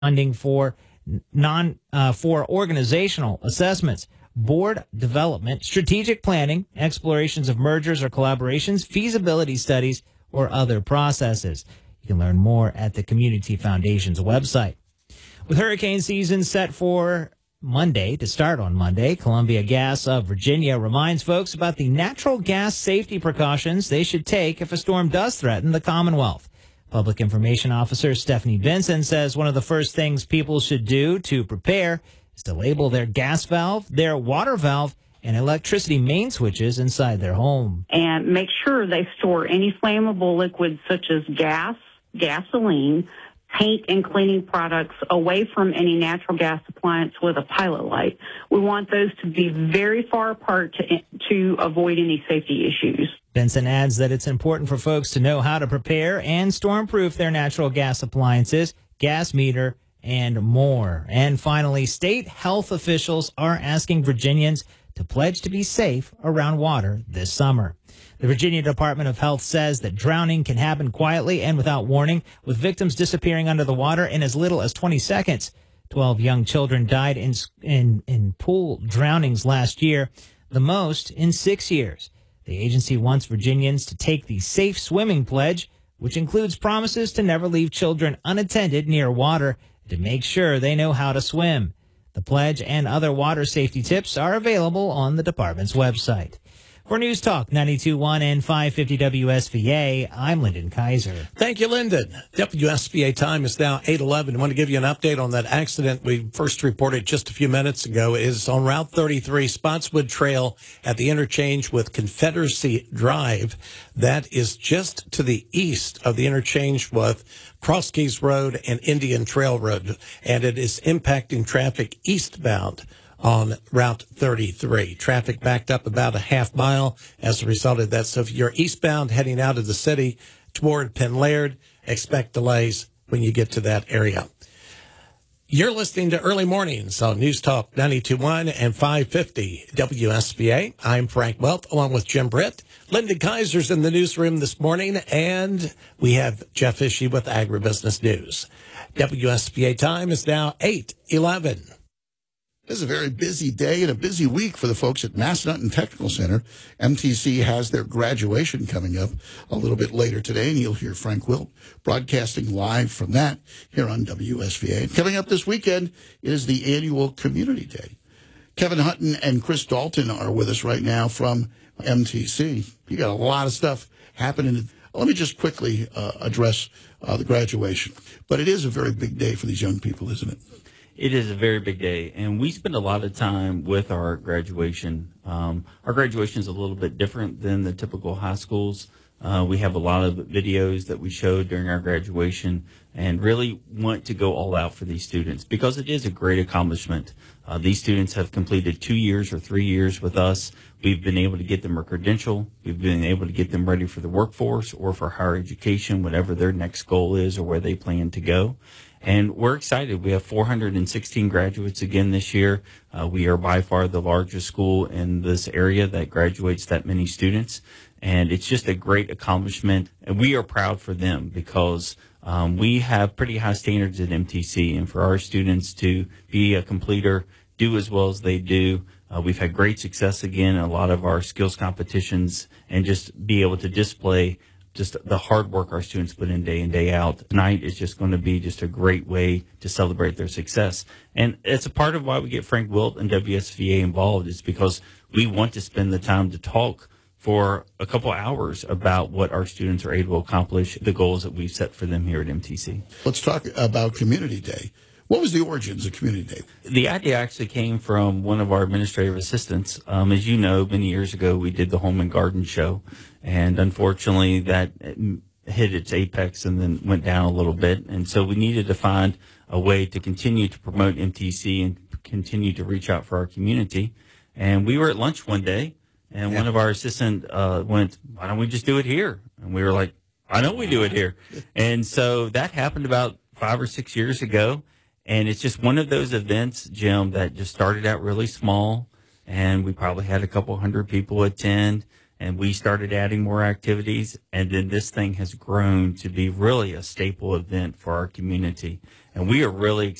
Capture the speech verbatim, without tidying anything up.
funding for non uh, for organizational assessments, board development, strategic planning, explorations of mergers or collaborations, feasibility studies, or other processes. You can learn more at the Community Foundation's website. With hurricane season set for Monday to start on Monday, Columbia Gas of Virginia reminds folks about the natural gas safety precautions they should take if a storm does threaten the Commonwealth. Public Information Officer Stephanie Benson says one of the first things people should do to prepare is to label their gas valve, their water valve, and electricity main switches inside their home. And make sure they store any flammable liquids such as gas, gasoline, paint and cleaning products away from any natural gas appliance with a pilot light. We want those to be very far apart to, to avoid any safety issues. Benson adds that it's important for folks to know how to prepare and storm-proof their natural gas appliances, gas meter, and more. And finally, state health officials are asking Virginians to pledge to be safe around water this summer. The Virginia Department of Health says that drowning can happen quietly and without warning, with victims disappearing under the water in as little as twenty seconds. Twelve young children died in, in, in pool drownings last year, the most in six years. The agency wants Virginians to take the Safe Swimming Pledge, which includes promises to never leave children unattended near water, to make sure they know how to swim. The pledge and other water safety tips are available on the department's website. For News Talk ninety-two point one and five fifty W S V A, I'm Lyndon Kaiser. Thank you, Lyndon. W S V A time is now eight eleven. I want to give you an update on that accident we first reported just a few minutes ago. It is on Route thirty-three, Spotswood Trail at the interchange with Confederacy Drive. That is just to the east of the interchange with Cross Keys Road and Indian Trail Road, and it is impacting traffic eastbound on Route thirty-three. Traffic backed up about a half mile as a result of that. So if you're eastbound heading out of the city toward Penn Laird, expect delays when you get to that area. You're listening to Early Mornings on News Talk ninety-two point one and five fifty W S V A. I'm Frank Welth, along with Jim Britt. Lyndon Kaiser's in the newsroom this morning, and we have Jeff Ishii with Agribusiness News. W S V A time is now eight eleven. This is a very busy day and a busy week for the folks at Massanutten Technical Center. M T C has their graduation coming up a little bit later today, and you'll hear Frank Wilt broadcasting live from that here on W S V A. Coming up this weekend is the annual Community Day. Kevin Hutton and Chris Dalton are with us right now from M T C. You got a lot of stuff happening. Let me just quickly uh, address uh, the graduation. But it is a very big day for these young people, isn't it? It is a very big day, and we spend a lot of time with our graduation. Um, our graduation is a little bit different than the typical high schools. Uh, we have a lot of videos that we showed during our graduation and really want to go all out for these students because it is a great accomplishment. Uh, these students have completed two years or three years with us. We've been able to get them a credential. We've been able to get them ready for the workforce or for higher education, whatever their next goal is or where they plan to go. And we're excited. We have four hundred sixteen graduates again this year. Uh, we are by far the largest school in this area that graduates that many students. And it's just a great accomplishment. And we are proud for them because um, we have pretty high standards at M T C. And for our students to be a completer, do as well as they do, uh, we've had great success again in a lot of our skills competitions and just be able to display just the hard work our students put in day in, day out. Tonight is just going to be just a great way to celebrate their success. And it's a part of why we get Frank Wilt and W S V A involved is because we want to spend the time to talk for a couple hours about what our students are able to accomplish, the goals that we've set for them here at M T C. Let's talk about Community Day. What was the origins of Community Day? The idea actually came from one of our administrative assistants. Um, as you know, many years ago, we did the Home and Garden Show. And unfortunately, that hit its apex and then went down a little bit. And so we needed to find a way to continue to promote M T C and continue to reach out for our community. And we were at lunch one day, and yeah. one of our assistants uh, went, why don't we just do it here? And we were like, I know we do it here. And so that happened about five or six years ago. And it's just one of those events, Jim, that just started out really small. And we probably had a couple hundred people attend. And we started adding more activities, and then this thing has grown to be really a staple event for our community. and we are really